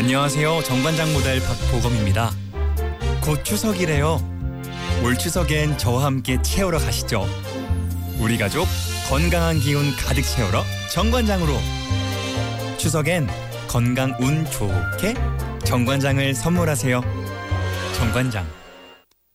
안녕하세요. 정관장 모델 박보검입니다. 곧 추석이래요. 올 추석엔 저와 함께 채우러 가시죠. 우리 가족 건강한 기운 가득 채우러 정관장으로. 추석엔 건강 운 좋게 정관장을 선물하세요. 정관장.